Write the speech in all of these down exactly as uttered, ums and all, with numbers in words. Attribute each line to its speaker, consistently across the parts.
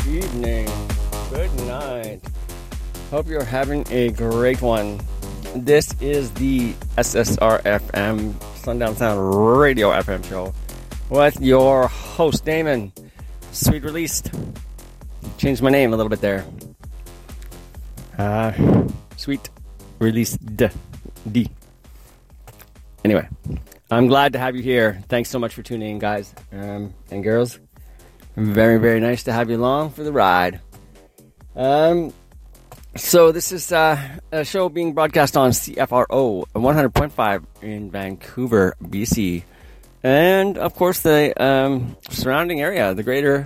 Speaker 1: evening, good night. Hope you're having a great one. This is the S S R F M, Sundown Sound Radio F M show with your host, Damon. Sweet Released. Changed my name a little bit there. Uh, Sweet Released D. Anyway, I'm glad to have you here. Thanks so much for tuning in, guys um, and girls. Very, very nice to have you along for the ride. Um, so this is uh, a show being broadcast on C F R O one hundred point five in Vancouver, B C. And, of course, the um, surrounding area, the greater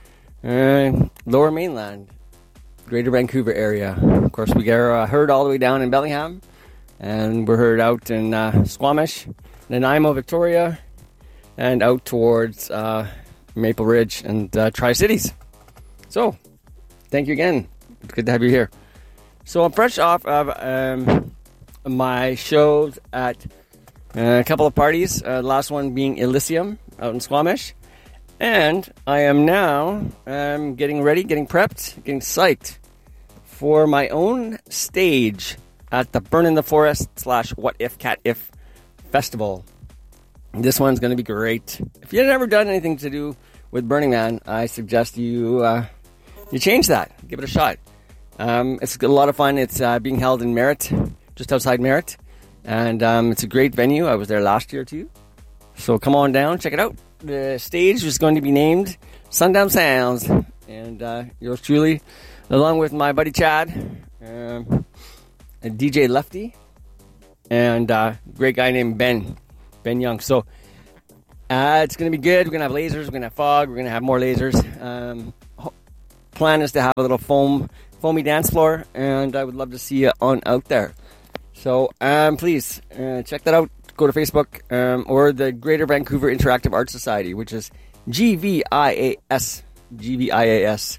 Speaker 1: uh, Lower Mainland, Greater Vancouver area. Of course, we get uh, heard all the way down in Bellingham, and we're heard out in uh, Squamish, Nanaimo, Victoria, and out towards uh, Maple Ridge and uh, Tri-Cities. So, thank you again. It's good to have you here. So, I'm fresh off of um, my shows at uh, a couple of parties. Uh, the last one being Elysium out in Squamish. And I am now um, getting ready, getting prepped, getting psyched for my own stage at the Burn in the Forest slash What If Cat If Festival. This one's going to be great. If you've never done anything to do with Burning Man, I suggest you uh, you change that. Give it a shot. Um, it's a lot of fun. It's uh, being held in Merritt, just outside Merritt. And um, it's a great venue. I was there last year too. So come on down, check it out. The stage is going to be named Sundown Sounds. And uh, yours truly, along with my buddy Chad, um, and D J Lefty, and a uh, great guy named Ben, Ben Young. So uh, it's going to be good. We're going to have lasers. We're going to have fog. We're going to have more lasers. Um, plan is to have a little foam, foamy dance floor, and I would love to see you on out there. So um, please uh, check that out. Go to Facebook um, or the Greater Vancouver Interactive Art Society, which is G V I A S. G V I A S.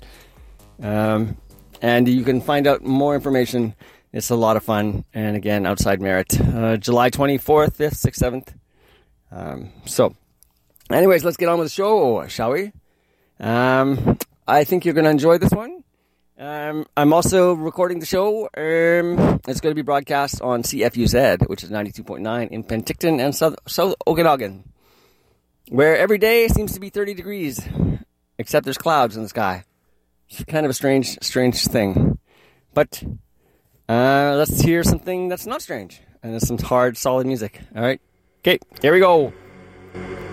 Speaker 1: Um, and you can find out more information. It's a lot of fun. And again, outside Merritt. Uh, July twenty-fourth, fifth, sixth, seventh. Um, so, anyways, let's get on with the show, shall we? Um, I think you're going to enjoy this one. Um, I'm also recording the show. Um, it's going to be broadcast on C F U Z, which is ninety-two point nine in Penticton and South, South Okanagan, where every day seems to be thirty degrees, except there's clouds in the sky. It's kind of a strange, strange thing. But uh, let's hear something that's not strange, and it's some hard, solid music. All right? Okay, here we go.